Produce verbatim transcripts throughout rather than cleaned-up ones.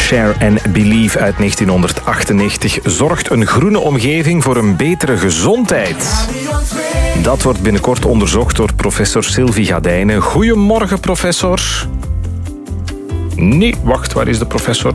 Share and Believe uit negentienhonderdachtennegentig zorgt een groene omgeving voor een betere gezondheid. Dat wordt binnenkort onderzocht door professor Sylvie Gadijnen. Goedemorgen, professor. Nee, wacht, waar is de professor?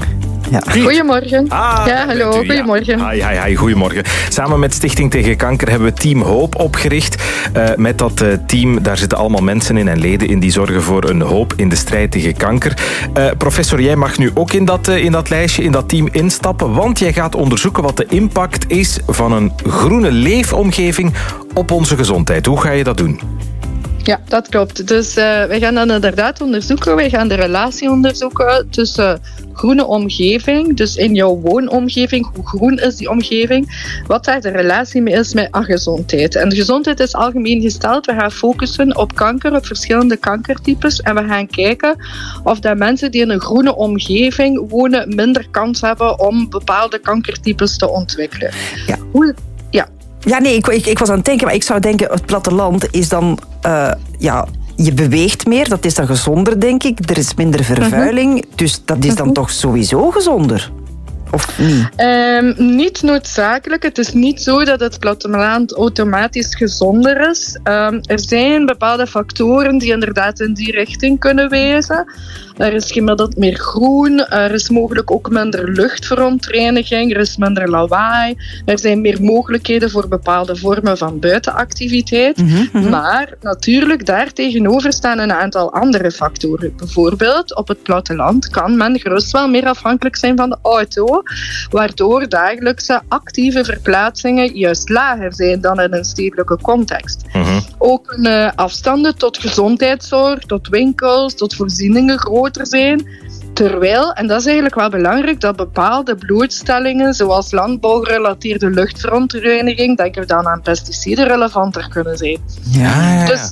Ja. Goedemorgen. Ah, ja, hallo, u, goedemorgen. Ja. Hi, hi, hi, goedemorgen. Samen met Stichting Tegen Kanker hebben we Team Hoop opgericht. Uh, met dat uh, team, daar zitten allemaal mensen in en leden in die zorgen voor een hoop in de strijd tegen kanker. Uh, professor, jij mag nu ook in dat, uh, in dat lijstje, in dat team instappen, want jij gaat onderzoeken wat de impact is van een groene leefomgeving op onze gezondheid. Hoe ga je dat doen? Ja, dat klopt. Dus uh, wij gaan dat inderdaad onderzoeken. Wij gaan de relatie onderzoeken tussen groene omgeving, dus in jouw woonomgeving, hoe groen is die omgeving, wat daar de relatie mee is met gezondheid. En de gezondheid is algemeen gesteld. We gaan focussen op kanker, op verschillende kankertypes. En we gaan kijken of dat mensen die in een groene omgeving wonen minder kans hebben om bepaalde kankertypes te ontwikkelen. Ja. Hoe... Ja. Ja, nee, ik, ik, ik was aan het denken, maar ik zou denken, het platteland is dan, uh, ja, je beweegt meer, dat is dan gezonder, denk ik. Er is minder vervuiling, uh-huh. dus dat is dan uh-huh. toch sowieso gezonder? Of niet? Um, niet noodzakelijk. Het is niet zo dat het platteland automatisch gezonder is. Um, er zijn bepaalde factoren die inderdaad in die richting kunnen wijzen. Er is gemiddeld meer groen, er is mogelijk ook minder luchtverontreiniging, er is minder lawaai, er zijn meer mogelijkheden voor bepaalde vormen van buitenactiviteit. Mm-hmm, mm-hmm. Maar natuurlijk, daartegenover staan een aantal andere factoren. Bijvoorbeeld, op het platteland kan men gerust wel meer afhankelijk zijn van de auto, waardoor dagelijkse actieve verplaatsingen juist lager zijn dan in een stedelijke context. Mm-hmm. Ook uh, afstanden tot gezondheidszorg, tot winkels, tot voorzieningen groter zijn. Terwijl, en dat is eigenlijk wel belangrijk, dat bepaalde blootstellingen, zoals landbouwgerelateerde luchtverontreiniging, denk ik dan aan pesticiden, relevanter kunnen zijn. Ja, ja. Dus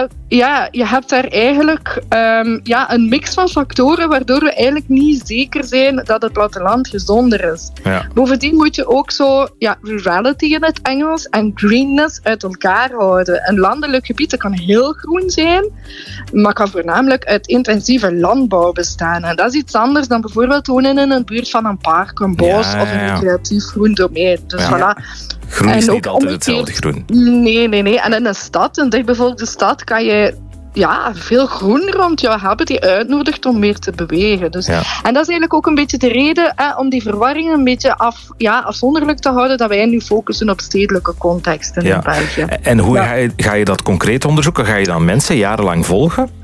ja, je hebt daar eigenlijk um, ja, een mix van factoren waardoor we eigenlijk niet zeker zijn dat het platteland gezonder is. Ja. Bovendien moet je ook zo ja, rurality in het Engels en greenness uit elkaar houden. Een landelijk gebied dat kan heel groen zijn, maar kan voornamelijk uit intensieve landbouw bestaan. En dat is iets anders dan bijvoorbeeld wonen in een buurt van een park, een bos ja, ja, ja. of een recreatief groen domein. Dus ja. voilà. Groen is niet altijd hetzelfde groen. Nee, nee, nee. En in een stad, een dichtbevolkte stad, kan je ja, veel groen rond jou hebben die uitnodigt om meer te bewegen. Dus, ja. En dat is eigenlijk ook een beetje de reden hè, om die verwarringen een beetje af, ja, afzonderlijk te houden, dat wij nu focussen op stedelijke contexten ja. in België. En hoe ja. ga, je, ga je dat concreet onderzoeken? Ga je dan mensen jarenlang volgen?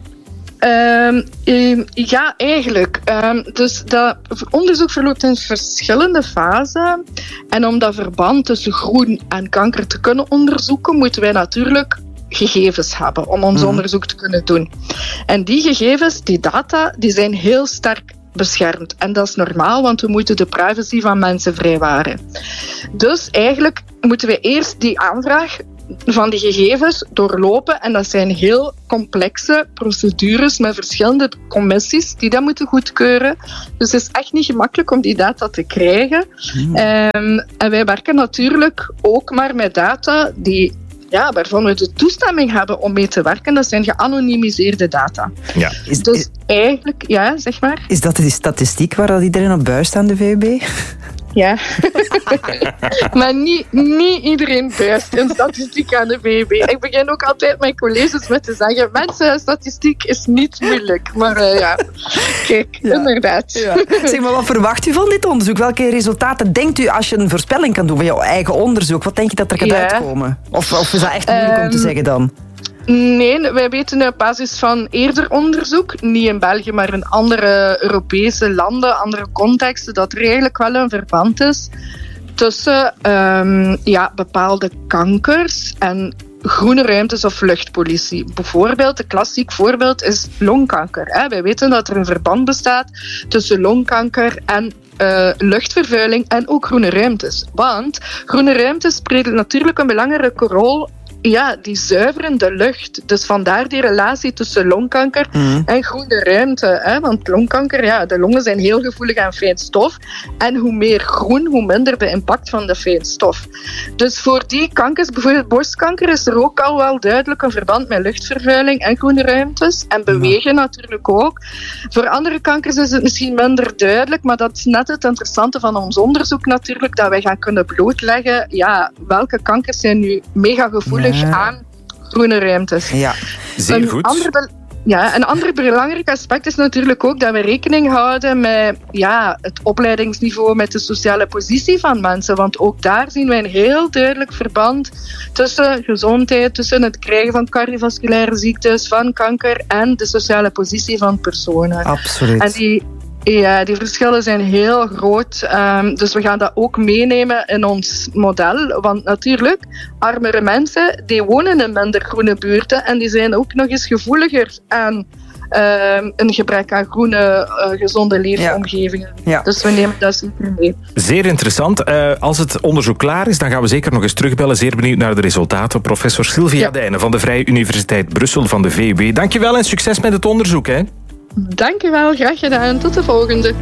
Um, um, ja, eigenlijk. Um, dus dat onderzoek verloopt in verschillende fasen. En om dat verband tussen groen en kanker te kunnen onderzoeken, moeten wij natuurlijk gegevens hebben om ons mm. onderzoek te kunnen doen. En die gegevens, die data, die zijn heel sterk beschermd. En dat is normaal, want we moeten de privacy van mensen vrijwaren. Dus eigenlijk moeten we eerst die aanvraag van die gegevens doorlopen. En dat zijn heel complexe procedures met verschillende commissies die dat moeten goedkeuren. Dus het is echt niet gemakkelijk om die data te krijgen. Mm. Um, en wij werken natuurlijk ook maar met data die, ja, waarvan we de toestemming hebben om mee te werken. Dat zijn geanonimiseerde data. Ja. Is, dus is, eigenlijk, ja, zeg maar. Is dat die statistiek waar dat iedereen op buist aan de V U B? Ja, maar niet, niet iedereen buist in statistiek aan de V U B. Ik begin ook altijd mijn colleges met te zeggen, mensen, statistiek is niet moeilijk. Maar uh, ja, kijk, ja. inderdaad. Ja. Zeg maar, wat verwacht u van dit onderzoek? Welke resultaten denkt u als je een voorspelling kan doen van jouw eigen onderzoek? Wat denk je dat er gaat ja. uitkomen? Of, of is dat echt moeilijk um, om te zeggen dan? Nee, wij weten op basis van eerder onderzoek, niet in België, maar in andere Europese landen, andere contexten, dat er eigenlijk wel een verband is tussen um, ja, bepaalde kankers en groene ruimtes of luchtpolitie. Bijvoorbeeld, een klassiek voorbeeld is longkanker. Hè. Wij weten dat er een verband bestaat tussen longkanker en Uh, luchtvervuiling en ook groene ruimtes. Want groene ruimtes spelen natuurlijk een belangrijke rol ja, die zuiveren de lucht. Dus vandaar die relatie tussen longkanker mm. en groene ruimte. Hè? Want longkanker, ja, de longen zijn heel gevoelig aan fijnstof. En hoe meer groen, hoe minder de impact van de fijnstof. Dus voor die kankers, bijvoorbeeld borstkanker, is er ook al wel duidelijk een verband met luchtvervuiling en groene ruimtes. En bewegen ja. natuurlijk ook. Voor andere kankers is het misschien minder duidelijk, maar dat is net het interessante van ons onderzoek natuurlijk, dat wij gaan kunnen blootleggen, ja, welke kankers zijn nu mega gevoelig ja. aan groene ruimtes. Ja, zeer een goed. Ander ja, een ander belangrijk aspect is natuurlijk ook dat we rekening houden met ja, het opleidingsniveau, met de sociale positie van mensen. Want ook daar zien wij een heel duidelijk verband tussen gezondheid, tussen het krijgen van cardiovasculaire ziektes, van kanker en de sociale positie van personen. Absoluut. En die Ja, die verschillen zijn heel groot. Um, dus we gaan dat ook meenemen in ons model. Want natuurlijk, armere mensen die wonen in minder groene buurten en die zijn ook nog eens gevoeliger aan um, een gebrek aan groene, uh, gezonde leefomgevingen. Ja. Ja. Dus we nemen dat zeker mee. Zeer interessant. Uh, als het onderzoek klaar is, dan gaan we zeker nog eens terugbellen. Zeer benieuwd naar de resultaten. Professor Sylvia ja. Dijnen van de Vrije Universiteit Brussel van de V U B. Dankjewel en succes met het onderzoek. Hè. Dankjewel, graag gedaan. Tot de volgende.